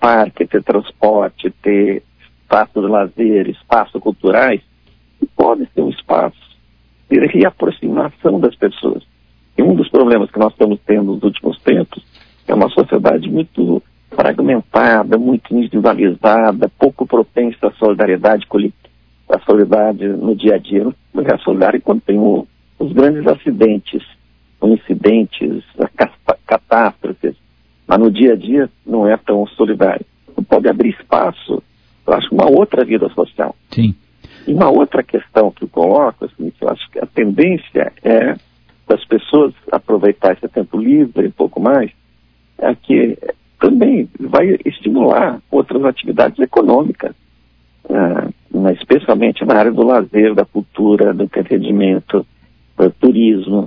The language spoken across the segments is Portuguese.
parque, ter transporte, ter espaço de lazer, espaços culturais, que pode ser um espaço de reaproximação das pessoas. E um dos problemas que nós estamos tendo nos últimos tempos é uma sociedade muito fragmentada, muito individualizada, pouco propensa à solidariedade no dia a dia. Não é solidária quando tem os grandes acidentes, incidentes, catástrofes, mas no dia a dia não é tão solidário. Não pode abrir espaço, eu acho, uma outra vida social. Sim. E uma outra questão que eu coloco, assim, que eu acho que a tendência é das pessoas aproveitar esse tempo livre, um pouco mais, é que também vai estimular outras atividades econômicas, especialmente na área do lazer, da cultura, do entretenimento, do turismo.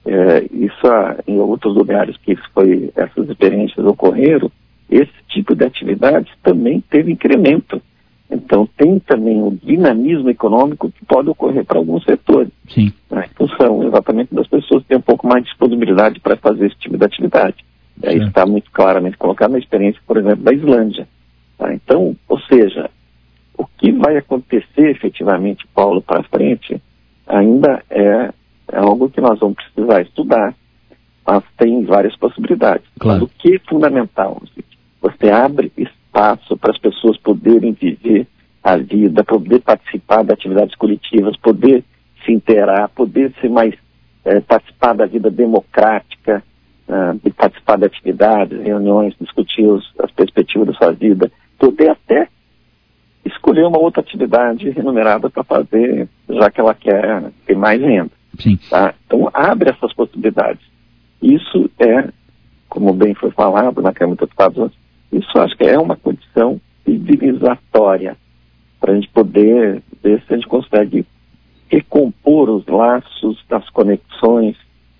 Em outros lugares que essas experiências ocorreram, esse tipo de atividades também teve incremento. Então, tem também um dinamismo econômico que pode ocorrer para alguns setores. Sim. Em função exatamente das pessoas terem um pouco mais de disponibilidade para fazer esse tipo de atividade. Isso está muito claramente colocado na experiência, por exemplo, da Islândia. Então, ou seja, o que vai acontecer efetivamente, Paulo, para frente, ainda é algo que nós vamos precisar estudar, mas tem várias possibilidades. Claro. Mas o que é fundamental? Você abre espaço para as pessoas poderem viver a vida, poder participar de atividades coletivas, poder se interar, poder ser mais, participar da vida democrática, de participar de atividades, reuniões, discutir as perspectivas da sua vida, poder até escolher uma outra atividade remunerada para fazer, já que ela quer ter mais renda. Sim. Tá? Então, abre essas possibilidades. Isso como bem foi falado na Câmara dos Deputados, isso acho que é uma condição civilizatória para a gente poder ver se a gente consegue recompor os laços das conexões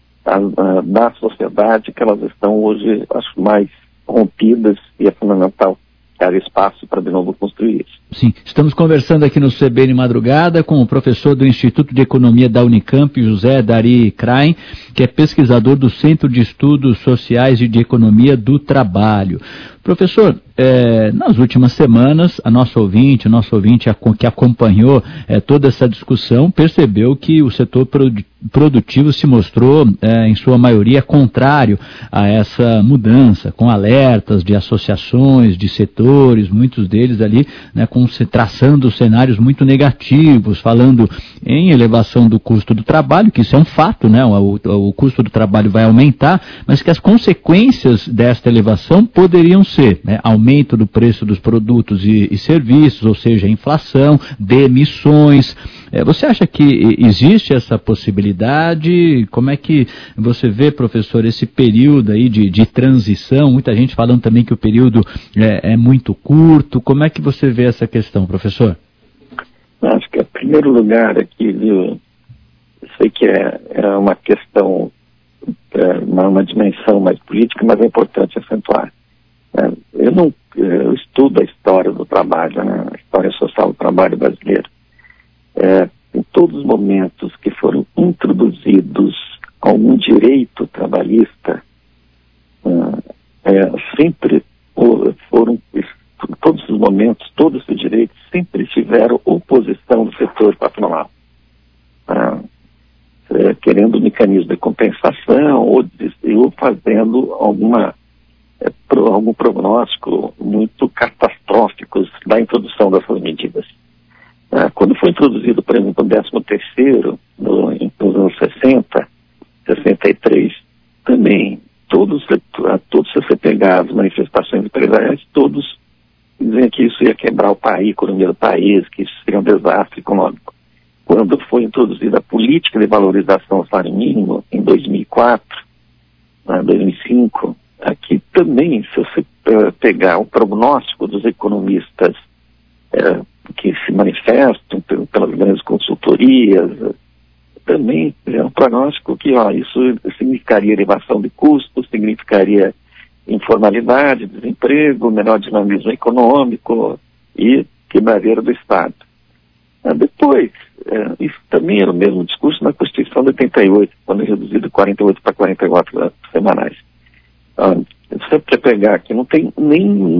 da sociedade, que elas estão hoje, acho, mais rompidas, e é fundamental dar espaço para de novo construir isso. Sim, estamos conversando aqui no CBN Madrugada com o professor do Instituto de Economia da Unicamp, José Dari Krain, que é pesquisador do Centro de Estudos Sociais e de Economia do Trabalho. Professor, nas últimas semanas, o nosso ouvinte que acompanhou toda essa discussão percebeu que o setor produtivo se mostrou, em sua maioria, contrário a essa mudança, com alertas de associações, de setores, muitos deles ali, traçando cenários muito negativos, falando em elevação do custo do trabalho, que isso é um fato, o custo do trabalho vai aumentar, mas que as consequências desta elevação poderiam ser aumento do preço dos produtos e serviços, ou seja, inflação, demissões. Você acha que existe essa possibilidade? Como é que você vê, professor, esse período aí de transição? Muita gente falando também que o período é muito curto. Como é que você vê essa questão, professor? Acho que, em primeiro lugar, aqui, viu, eu sei que é uma questão, uma dimensão mais política, mas é importante acentuar. Eu estudo a história do trabalho, a história social do trabalho brasileiro. Em todos os momentos que foram introduzidos algum direito trabalhista, sempre foram, todos os momentos, todos os direitos sempre tiveram oposição do setor patronal, querendo um mecanismo de compensação ou fazendo algum prognóstico muito catastrófico da introdução dessas medidas. Quando foi introduzido, por exemplo, o 13º, nos anos 60, 63, também, todos se você pegar as manifestações empresariais, todos diziam que isso ia quebrar o país, a economia do país, que isso seria um desastre econômico. Quando foi introduzida a política de valorização do salário mínimo, em 2004, 2005, aqui também, se você pegar o prognóstico dos economistas que se manifestam pelas grandes consultorias, também é um prognóstico que isso significaria elevação de custos, significaria informalidade, desemprego, menor dinamismo econômico e quebradeira do Estado. Depois, isso também era o mesmo discurso na Constituição de 88, quando reduzido de 48 para 44 semanais. Se você pegar aqui, não tem nem